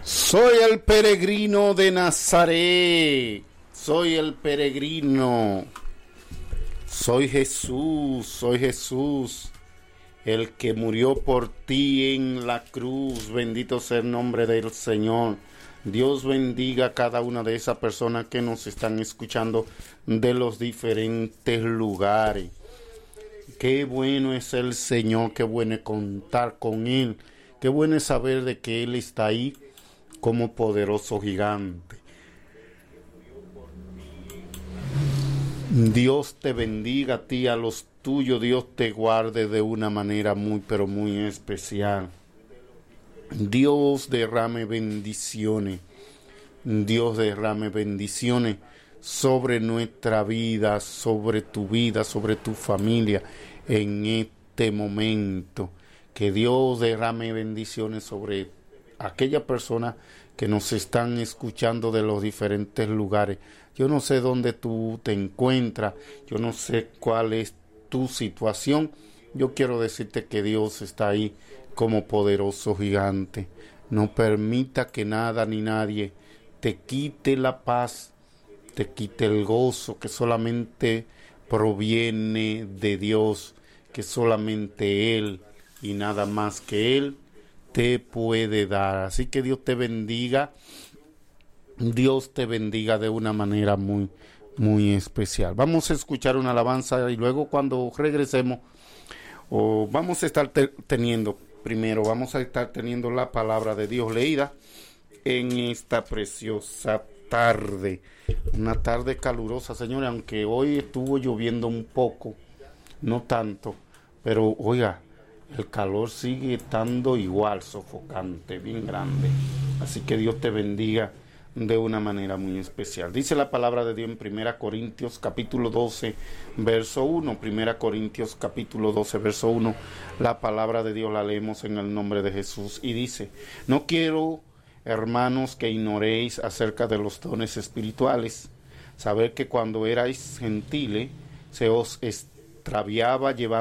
Soy el peregrino de Nazaret, soy el peregrino, soy Jesús, el que murió por ti en la cruz. Bendito sea el nombre del Señor. Dios bendiga a cada una de esas personas que nos están escuchando de los diferentes lugares. Qué bueno es el Señor, qué bueno es contar con Él, qué bueno es saber de que Él está ahí como poderoso gigante. Dios te bendiga a ti, a los tuyos. Dios te guarde de una manera muy, pero muy especial. Dios derrame bendiciones. Dios derrame bendiciones sobre nuestra vida, sobre tu familia en este momento. Que Dios derrame bendiciones sobre aquellas personas que nos están escuchando de los diferentes lugares. Yo no sé dónde tú te encuentras, yo no sé cuál es tu situación. Yo quiero decirte que Dios está ahí como poderoso gigante. No permita que nada ni nadie te quite la paz, te quite el gozo que solamente proviene de Dios, que solamente Él y nada más que Él te puede dar. Así que Dios te bendiga de una manera muy, muy especial. Vamos a escuchar una alabanza y luego cuando regresemos vamos a estar teniendo la palabra de Dios leída en esta preciosa tarde. Una tarde calurosa, señores, aunque hoy estuvo lloviendo un poco, no tanto, pero oiga, el calor sigue estando igual, sofocante, bien grande. Así que Dios te bendiga de una manera muy especial. Dice la palabra de Dios en 1 Corintios capítulo 12, verso 1. 1 Corintios capítulo 12, verso 1. La palabra de Dios la leemos en el nombre de Jesús y dice: no quiero, hermanos, que ignoréis acerca de los dones espirituales. Saber que cuando erais gentiles se os extraviaba llevando